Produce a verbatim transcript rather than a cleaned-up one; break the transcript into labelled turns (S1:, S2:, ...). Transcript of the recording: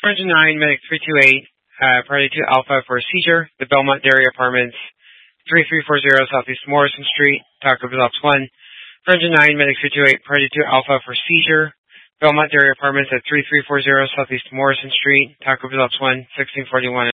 S1: four hundred nine, Medic three two eight, uh, Priority two Alpha for a seizure. The Belmont Dairy Apartments, three three four zero Southeast Morrison Street, Taco Bell one. four hundred nine, Medic three two eight, Priority two Alpha for seizure. Belmont Dairy Apartments at three three four zero Southeast Morrison Street, Taco Bell one, sixteen forty-one.